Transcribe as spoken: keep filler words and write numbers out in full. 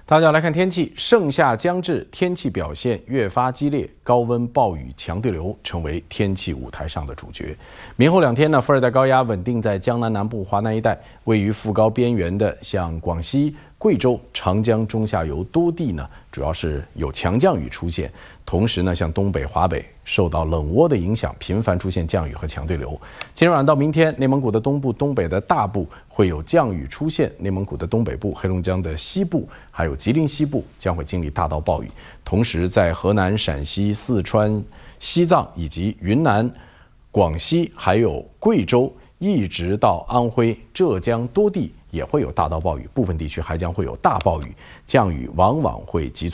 大家来看天气，盛夏将至，天气表现越发激烈，高温、暴雨、强对流成为天气舞台上的主角。明后两天呢，副热带高压稳定在江南南部、华南一带，位于副高边缘的像广西、贵州、长江中下游多地呢，主要是有强降雨出现。同时呢，像东北、华北受到冷涡的影响，频繁出现降雨和强对流。今晚到明天，内蒙古的东部、东北的大部会有降雨出现，内蒙古的东北部、黑龙江的西部，还有吉林西部将会经历大到暴雨。同时，在河南、陕西、四川、西藏以及云南、广西，还有贵州，一直到安徽、浙江多地也会有大到暴雨，部分地区还将会有大暴雨，降雨往往会急促。